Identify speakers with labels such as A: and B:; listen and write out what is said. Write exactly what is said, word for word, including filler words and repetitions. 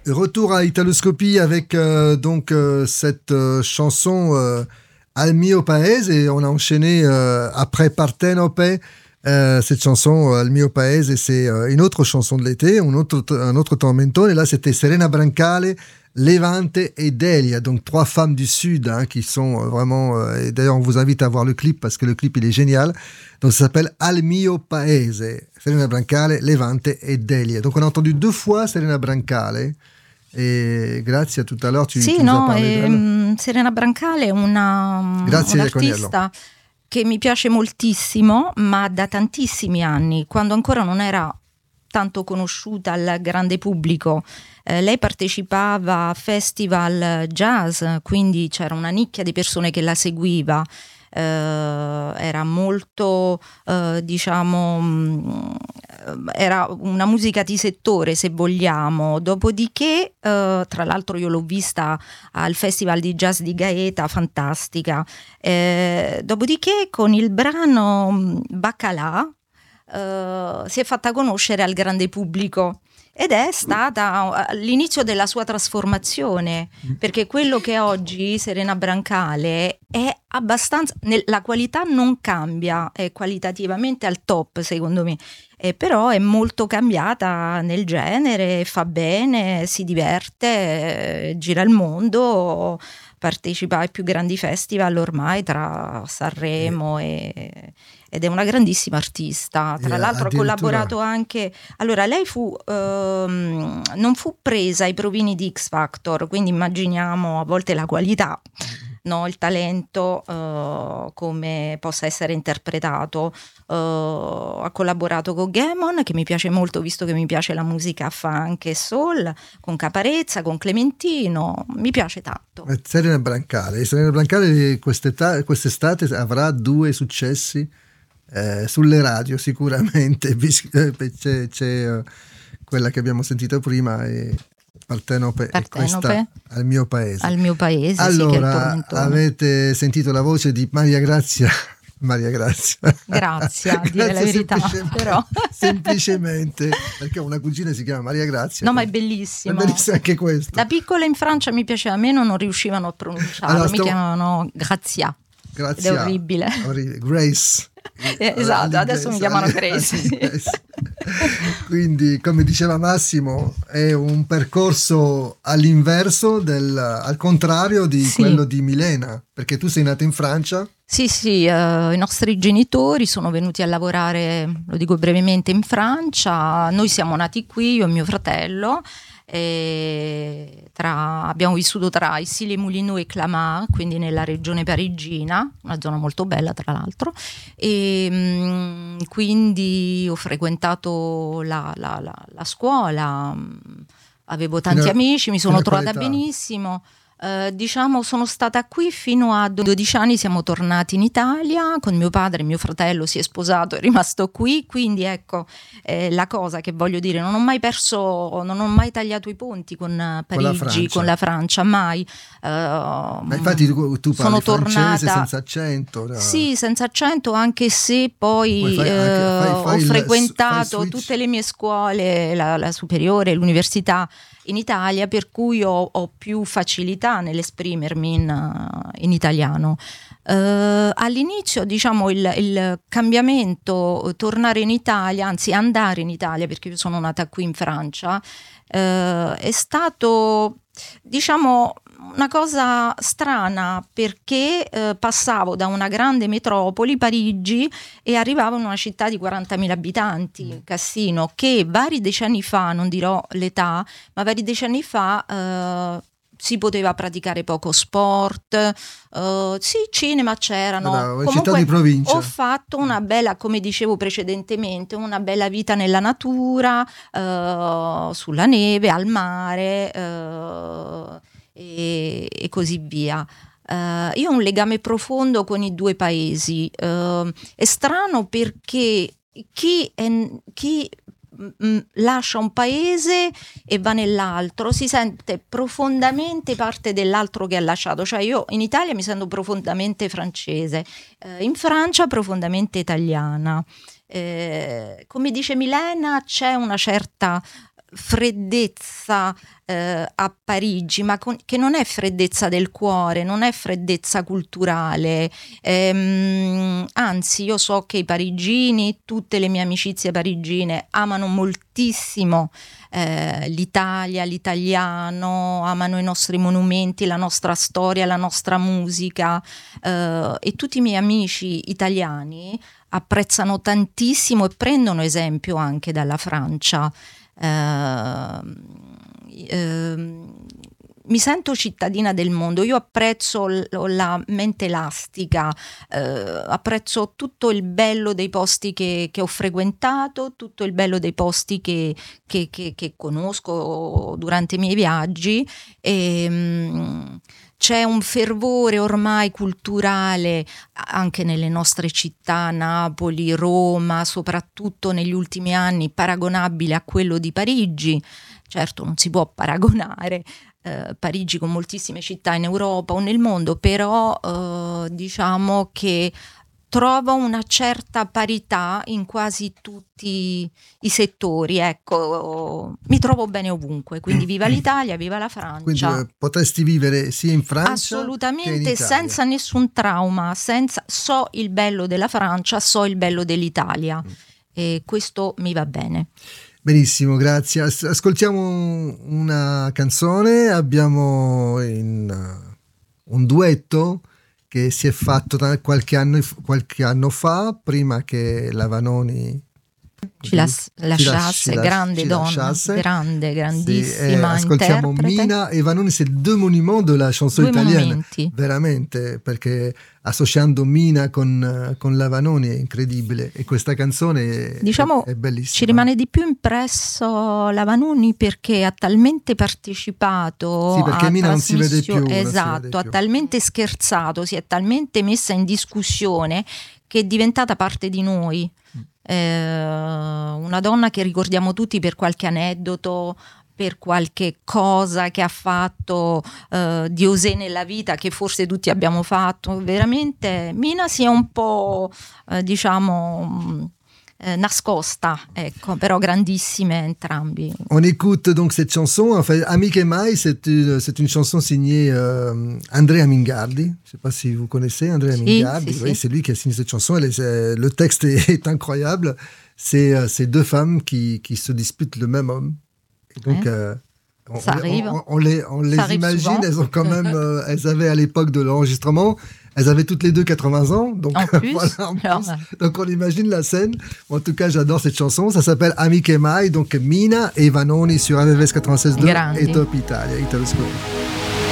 A: Retour à Italoscopie avec euh, donc euh, cette euh, chanson euh, Al mio paese, et on a enchaîné euh, après Partenope. Euh, cette chanson Al mio paese, c'est euh, une autre chanson de l'été, un autre, un autre tormentone, et là c'était Serena Brancale, Levante et Delia, donc trois femmes du Sud hein, qui sont euh, vraiment euh, et d'ailleurs on vous invite à voir le clip parce que le clip il est génial. Donc ça s'appelle Al mio paese, Serena Brancale, Levante et Delia. Donc on a entendu deux fois Serena Brancale. E grazie, tout à l'heure tu,
B: sì,
A: tu
B: no,
A: nous as parlé
B: ehm, Serena Brancale è una,
A: Grazie,
B: un'artista che mi piace moltissimo, ma da tantissimi anni, quando ancora non era tanto conosciuta al grande pubblico. Eh, lei partecipava a festival jazz, quindi c'era una nicchia di persone che la seguiva. Eh, era molto eh, diciamo mh, era una musica di settore, se vogliamo. Dopodiché eh, tra l'altro io l'ho vista al festival di jazz di Gaeta, fantastica. Eh, dopodiché con il brano Baccalà eh, si è fatta conoscere al grande pubblico ed è stata l'inizio della sua trasformazione, perché quello che è oggi Serena Brancale è abbastanza, la qualità non cambia, è qualitativamente al top secondo me, eh, però è molto cambiata nel genere, fa bene, si diverte, eh, gira il mondo, partecipa ai più grandi festival ormai tra Sanremo e... ed è una grandissima artista. Tra
A: Yeah,
B: l'altro ha collaborato anche... Allora, lei fu ehm, non fu presa ai provini di X Factor, quindi immaginiamo a volte la qualità, no? Il talento eh, come possa essere interpretato. Eh, ha collaborato con Gammon, che mi piace molto, visto che mi piace la musica funk e soul, con Caparezza, con Clementino, mi piace tanto.
A: Serena Brancale. Serena Brancale quest'estate avrà due successi Eh, sulle radio sicuramente. c'è, c'è uh, quella che abbiamo sentito prima e Partenope,
B: Partenope.
A: E questa Al mio paese.
B: Al mio paese,
A: allora
B: sì, che è
A: avete sentito la voce di Maria Grazia Maria Grazia
B: Grazie, a dire la verità,
A: semplicemente,
B: però
A: semplicemente perché una cugina si chiama Maria Grazia.
B: No, ma è bellissimo.
A: È bellissimo anche questo.
B: Da piccola in Francia mi piaceva meno, non riuscivano a pronunciarlo,
A: allora,
B: mi
A: sto...
B: chiamavano Grazia.
A: Grazie.
B: Ed è orribile.
A: orribile. Grace.
B: Eh, esatto, adesso mi chiamano Grace.
A: Quindi, come diceva Massimo, è un percorso all'inverso, del, al contrario di sì. quello di Milena, perché tu sei nata in Francia.
B: Sì, sì, uh, i nostri genitori sono venuti a lavorare, lo dico brevemente, in Francia. Noi siamo nati qui, io e mio fratello. E tra, abbiamo vissuto tra Issy-les-Moulineaux e Clamart, quindi nella regione parigina, una zona molto bella tra l'altro, e mh, quindi ho frequentato la, la, la, la scuola, avevo tanti fino amici, mi sono trovata benissimo. Uh, diciamo sono stata qui fino a dodici anni, siamo tornati in Italia con mio padre, mio fratello si è sposato, è rimasto qui, quindi ecco eh, la cosa che voglio dire, non ho mai perso, non ho mai tagliato i ponti con Parigi, con la, con la Francia, mai. Uh,
A: Ma infatti tu, tu parli
B: sono
A: francese
B: tornata,
A: senza accento? No?
B: Sì, senza accento, anche se poi
A: fai,
B: eh,
A: anche, fai, fai
B: ho
A: il,
B: frequentato tutte le mie scuole, la, la superiore, l'università in Italia, per cui ho, ho più facilità nell'esprimermi in, in italiano. Uh, all'inizio, diciamo, il, il cambiamento, tornare in Italia, anzi andare in Italia, perché io sono nata qui in Francia, uh, è stato, diciamo, una cosa strana, perché eh, passavo da una grande metropoli, Parigi, e arrivavo in una città di quarantamila abitanti, Cassino, che vari decenni fa, non dirò l'età, ma vari decenni fa eh, si poteva praticare poco sport, uh, sì, cinema c'erano.
A: Una
B: Comunque,
A: città di provincia.
B: Ho fatto una bella, come dicevo precedentemente, una bella vita nella natura, uh, sulla neve, al mare, uh, e, e così via. Uh, io ho un legame profondo con i due paesi. Uh, è strano perché chi, è, chi mh, lascia un paese e va nell'altro si sente profondamente parte dell'altro che ha lasciato. Cioè io in Italia mi sento profondamente francese, uh, in Francia profondamente italiana. Uh, come dice Milena, c'è una certa freddezza eh, a Parigi, ma con, che non è freddezza del cuore, non è freddezza culturale, ehm, anzi io so che i parigini, tutte le mie amicizie parigine amano moltissimo eh, l'Italia, l'italiano, amano i nostri monumenti, la nostra storia, la nostra musica eh, e tutti i miei amici italiani apprezzano tantissimo e prendono esempio anche dalla Francia. Uh, uh, mi sento cittadina del mondo, io apprezzo l- la mente elastica, uh, apprezzo tutto il bello dei posti che, che ho frequentato, tutto il bello dei posti che, che, che, che conosco durante i miei viaggi e um, c'è un fervore ormai culturale anche nelle nostre città, Napoli, Roma, soprattutto negli ultimi anni, paragonabile a quello di Parigi. Certo, non si può paragonare eh, Parigi con moltissime città in Europa o nel mondo, però eh, diciamo che trovo una certa parità in quasi tutti i settori, ecco, mi trovo bene ovunque, quindi viva l'Italia, viva la Francia.
A: Quindi eh, potresti vivere sia in Francia
B: assolutamente
A: che in Italia.
B: Senza nessun trauma, senza, so il bello della Francia, so il bello dell'Italia mm. e questo mi va bene.
A: Benissimo, grazie. As- ascoltiamo una canzone, abbiamo in, uh, un duetto che si è fatto qualche anno, qualche anno fa, prima che la Vanoni
B: ci las- lasciasse,
A: ci las-
B: grande
A: ci
B: donna,
A: lasciasse.
B: grande, grandissima
A: sì, eh, ascoltiamo
B: interprete.
A: Mina et Vanoni, c'est deux monuments de la chanson
B: Due
A: italiana,
B: monumenti.
A: veramente, perché associando Mina con, con la Vanoni è incredibile e questa canzone
B: diciamo,
A: è, è bellissima.
B: Ci rimane di più impresso la Vanoni perché ha talmente partecipato,
A: sì, perché
B: a
A: Mina non si vede più,
B: esatto,
A: non si vede più.
B: Ha talmente scherzato, si è talmente messa in discussione che è diventata parte di noi. Eh, una donna che ricordiamo tutti per qualche aneddoto, per qualche cosa che ha fatto eh, di osè nella vita, che forse tutti abbiamo fatto. Veramente Mina si è un po' eh, diciamo eh, nascosta, ecco, però grandissime entrambi.
A: On écoute donc cette chanson, enfin, Amiche et Mai, c'est une, c'est une chanson signée euh, Andrea Mingardi. Je ne sais pas si vous connaissez Andrea
B: si,
A: Mingardi.
B: Si,
A: oui,
B: si.
A: C'est lui qui a signé cette chanson. Elle est, c'est, le texte est, est incroyable. C'est, c'est deux femmes qui, qui se disputent le même homme. Et donc,
B: ouais.
A: euh, on,
B: Ça
A: on,
B: arrive.
A: on, on les, on les imagine.
B: Souvent.
A: Elles ont quand même, euh, elles avaient à l'époque de l'enregistrement, elles avaient toutes les deux quatre-vingts ans. Donc,
B: en plus,
A: voilà, en
B: alors,
A: plus. Donc on imagine la scène. En tout cas, j'adore cette chanson. Ça s'appelle Amiche e Mai, donc Mina et Vanoni sur A V V S quatre-vingt-seize deux et Top Italia. Italo Scopi.